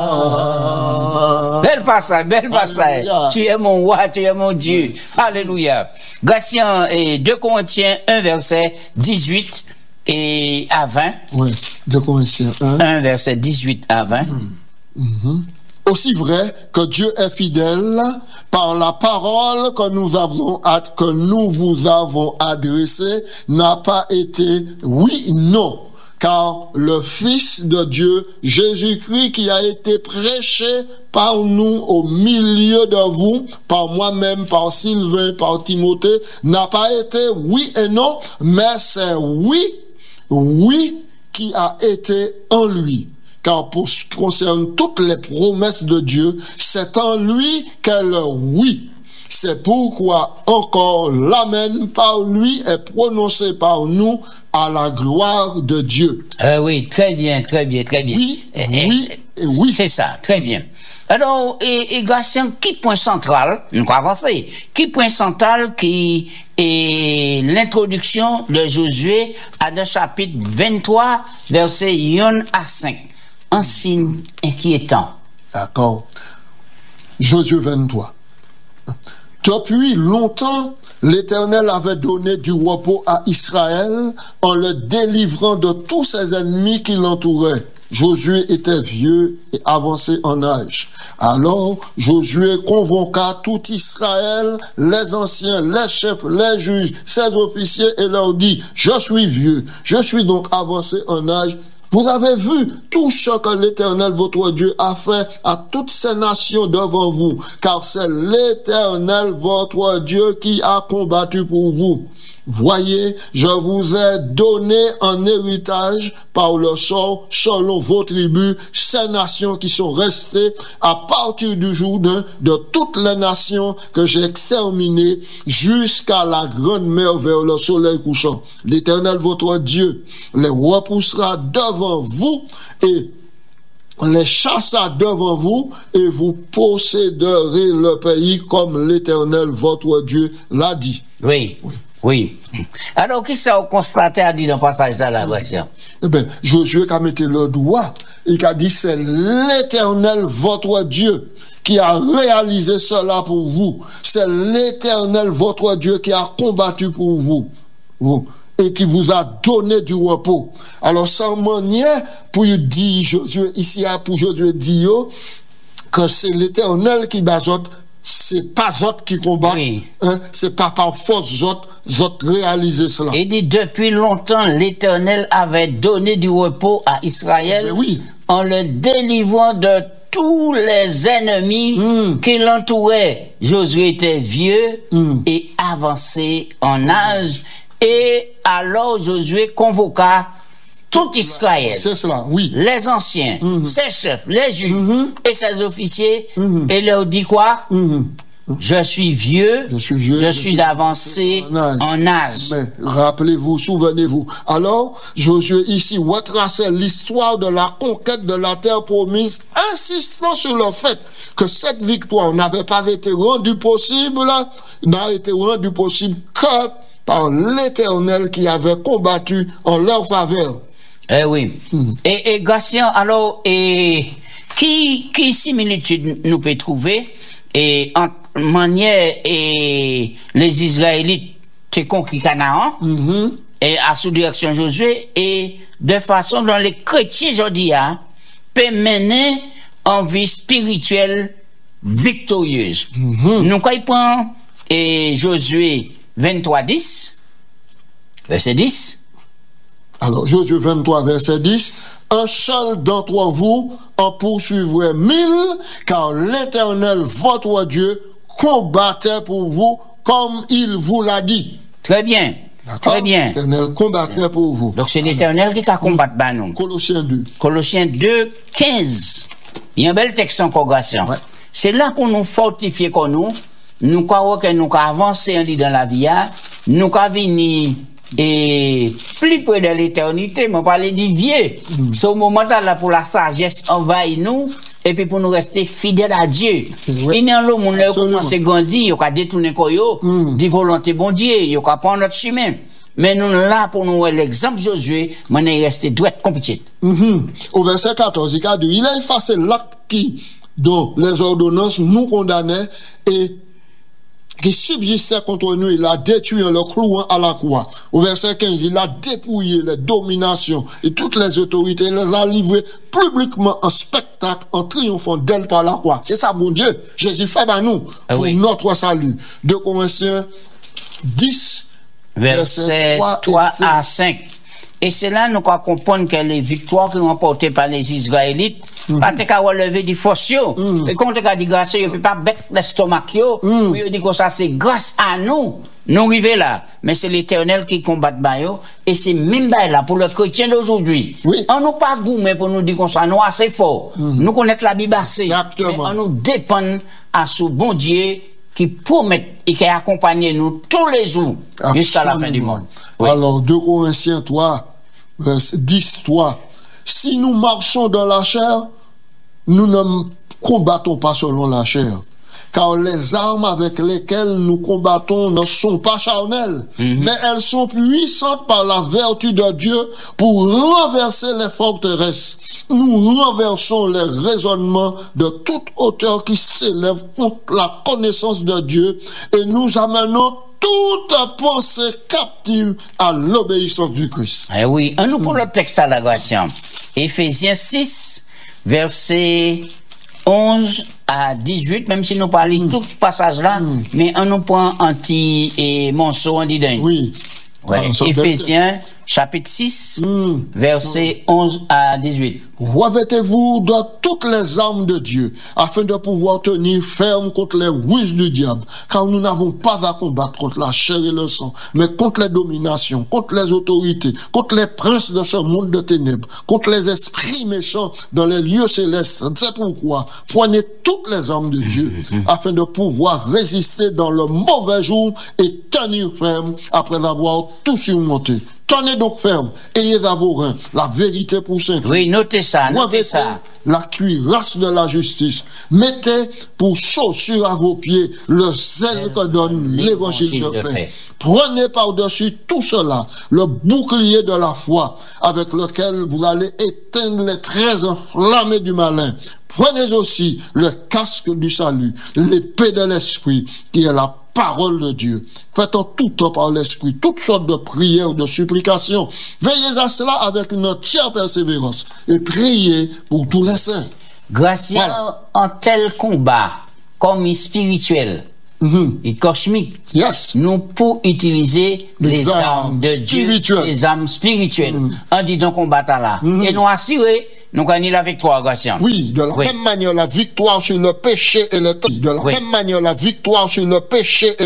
Belle passage, belle passage. Tu es mon roi, tu es mon Dieu. Alléluia. Galatiens et 2 Corinthiens 1 verset 18 et à 20. Oui, 2 Corinthiens 1 verset 18 à 20. Aussi vrai que Dieu est fidèle, par la parole que nous vous avons adressée n'a pas été oui, non. Car le Fils de Dieu, Jésus-Christ, qui a été prêché par nous au milieu de vous, par moi-même, par Sylvain, par Timothée, n'a pas été oui et non, mais c'est oui qui a été en lui. Car pour ce qui concerne toutes les promesses de Dieu, c'est en lui qu'est le oui. C'est pourquoi encore l'amen par lui est prononcé par nous à la gloire de Dieu. Oui, très bien, très bien, très bien. Oui, oui, et oui. C'est ça, très bien. Alors, et Gatien, qui point central, nous allons avancer, qui point central qui est l'introduction de Josué à le chapitre 23, versets 1 à 5. Un signe inquiétant. D'accord. Josué 23. Depuis longtemps, l'Éternel avait donné du repos à Israël en le délivrant de tous ses ennemis qui l'entouraient. Josué était vieux et avancé en âge. Alors Josué convoqua tout Israël, les anciens, les chefs, les juges, ses officiers et leur dit: je suis vieux, je suis donc avancé en âge. Vous avez vu tout ce que l'Éternel, votre Dieu, a fait à toutes ces nations devant vous, car c'est l'Éternel, votre Dieu, qui a combattu pour vous. Voyez, je vous ai donné en héritage par le sort, selon vos tribus, ces nations qui sont restées à partir du Jourdain, de toutes les nations que j'ai exterminées jusqu'à la grande mer vers le soleil couchant. L'Éternel, votre Dieu, les repoussera devant vous et les chassera devant vous et vous posséderez le pays comme l'Éternel, votre Dieu, l'a dit. Oui. Oui. Alors, qu'est-ce qu'on constate à dire dans le passage de la version? Eh bien, Josué qui a mis le doigt et qui a dit: c'est l'Éternel, votre Dieu, qui a réalisé cela pour vous. C'est l'Éternel, votre Dieu, qui a combattu pour vous. Et qui vous a donné du repos. Alors, sans manière, pour dire Josué, ici, pour Josué dire que c'est l'Éternel qui bazote. C'est pas autres qui combattent, oui. C'est pas par force autres réaliser cela. Et dit, depuis longtemps, l'Éternel avait donné du repos à Israël, oui. En le délivrant de tous les ennemis qui l'entouraient. Josué était vieux et avancé en âge, et alors Josué convoqua tout Israël, c'est cela, oui. Les anciens, ses chefs, les juges et ses officiers, et leur dit quoi? Je suis vieux, je suis avancé en âge. Mais rappelez-vous, souvenez-vous. Alors, Josué ici retraçait l'histoire de la conquête de la terre promise, insistant sur le fait que cette victoire n'avait pas été rendue possible, n'a été rendue possible que par l'Éternel qui avait combattu en leur faveur. Eh oui. Et Gatien, alors, qui similitude nous peut trouver en manière et les Israélites te conquis Canaan et à sous direction Josué, et de façon dont les chrétiens aujourd'hui peuvent mener en vie spirituelle victorieuse. Nous quand il prend Josué 23:10, verset 10. Alors, Josué 23, verset 10, un seul d'entre vous en poursuivrait 1000, car l'Éternel, votre Dieu, combattait pour vous comme il vous l'a dit. Très bien. Très bien. L'Éternel combattrait pour vous. Donc, c'est l'Éternel qui a combattu par nous. Colossiens 2. Colossiens 2, 15. Il y a un bel texte en progression. Ouais. C'est là pour nous fortifier comme nous croyons que nous avancer dans la vie, nous venir et plus près de l'éternité, mais parler du vieux. C'est au moment là pour la sagesse envahit nous, et puis pour nous rester fidèles à Dieu. Ouais. Il y a un monde qui commence à grandir, qui a détourné de volonté bon Dieu, qui a prendre notre chemin. Mais nous là pour nous l'exemple Josué, mais nous rester droit comme petit. Au verset 14, il a dit, il a effacé l'acte dont les ordonnances nous condamnaient et qui subsistait contre nous, il a détruit en le clouant à la croix. Au verset 15, il a dépouillé les dominations et toutes les autorités, il les a livrées publiquement en spectacle, en triomphant d'elles par la croix. C'est ça, bon Dieu. Jésus fait à nous pour notre salut. 2 Corinthiens 10, verset 3 à 5. Et c'est là nous comprenons que les victoires qui sont remportées par les Israélites, pas te qu'à relever des forces. Et quand on dit grâce, il ne peut pas bête l'estomac. Il dit que ça c'est grâce à nous. Nous arrivons là. Mais c'est l'Éternel qui combat Bayo. Et c'est même là pour le chrétien d'aujourd'hui. Oui. On n'a pas goûté pour nous dire qu'on soit nous assez fort. Nous connaissons la Bible assez. Exactement. Mais on nous dépend à ce bon Dieu qui promet et qui accompagne nous tous les jours jusqu'à la fin du monde. Oui. Alors 2 Corinthiens 3. Verset 10, 3. Si nous marchons dans la chair, nous ne combattons pas selon la chair. Car les armes avec lesquelles nous combattons ne sont pas charnelles, mais elles sont puissantes par la vertu de Dieu pour renverser les forteresses. Nous renversons les raisonnements de toute hauteur qui s'élève contre la connaissance de Dieu et nous amenons toute pensée captive à l'obéissance du Christ. Eh oui, on nous prend le texte à la grâce. Éphésiens 6, verset 11 à 18, même si nous parlons tout passage là, mais on nous prend un petit morceau en disant. Oui. Ouais. Éphésiens chapitre 6, verset 11 à 18. Revêtez-vous de toutes les armes de Dieu, afin de pouvoir tenir ferme contre les ruses du diable, car nous n'avons pas à combattre contre la chair et le sang, mais contre les dominations, contre les autorités, contre les princes de ce monde de ténèbres, contre les esprits méchants dans les lieux célestes. C'est pourquoi prenez toutes les armes de Dieu, afin de pouvoir résister dans le mauvais jour et tenir ferme après avoir tout surmonté. Tenez donc ferme, ayez à vos reins la vérité pour ceinture. Oui, notez ça, notez ça. La cuirasse de la justice. Mettez pour chaussure à vos pieds le zèle que donne l'évangile de paix. Prenez par-dessus tout cela le bouclier de la foi avec lequel vous allez éteindre les traits enflammés du malin. Prenez aussi le casque du salut, l'épée de l'esprit qui est la parole de Dieu. Faites en tout temps par l'esprit toutes sortes de prières, de supplications. Veillez à cela avec une entière persévérance et priez pour tous les saints. Grâce à un tel combat, comme spirituel et cosmique, nous pouvons utiliser les armes de Dieu, les armes spirituelles. On dit donc combat là. Et nous assurer, nous gagnons la victoire, grâce à. Oui, de la même manière, la victoire sur le péché et le temps. De la même manière, la victoire sur le péché et